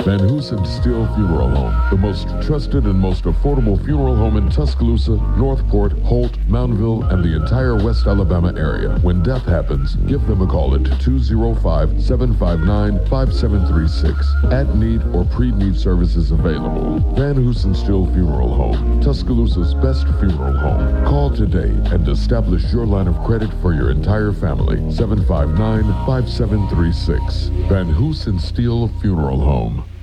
Van Hoosen Steel Funeral Home, the most trusted and most affordable funeral home in Tuscaloosa, Northport, Holt, Moundville, and the entire West Alabama area. When death happens, give them a call at 205-759-5736. At need or pre-need services available. Van Hoosen Steel Funeral Home, Tuscaloosa's best funeral home. Call today and establish your line of credit for your entire family. 759-5736. Van Hoosen Steel Funeral Home.